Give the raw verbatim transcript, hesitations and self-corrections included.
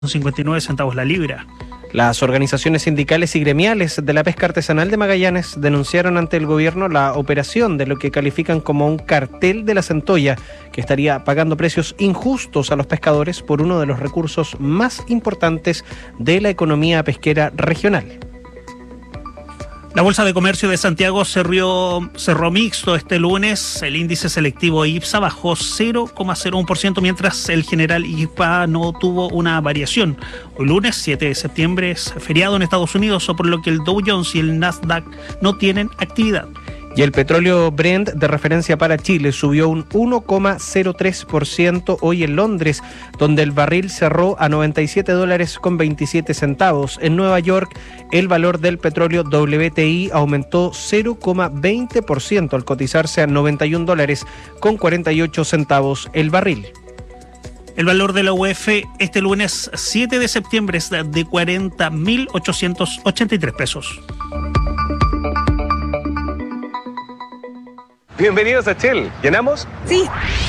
cincuenta y nueve centavos la libra. Las organizaciones sindicales y gremiales de la pesca artesanal de Magallanes denunciaron ante el gobierno la operación de lo que califican como un cartel de la centolla, que estaría pagando precios injustos a los pescadores por uno de los recursos más importantes de la economía pesquera regional. La Bolsa de Comercio de Santiago cerró, cerró mixto este lunes. El índice selectivo IPSA bajó cero coma cero uno por ciento, mientras el general I P A no tuvo una variación. Hoy lunes, siete de septiembre, es feriado en Estados Unidos, por lo que el Dow Jones y el Nasdaq no tienen actividad. Y el petróleo Brent de referencia para Chile subió un uno coma cero tres por ciento hoy en Londres, donde el barril cerró a noventa y siete dólares con veintisiete centavos. En Nueva York, el valor del petróleo W T I aumentó cero coma veinte por ciento al cotizarse a noventa y un dólares con cuarenta y ocho centavos el barril. El valor de la U E F este lunes siete de septiembre es de cuarenta mil ochocientos ochenta y tres pesos. Bienvenidos a Shell. ¿Llenamos? Sí.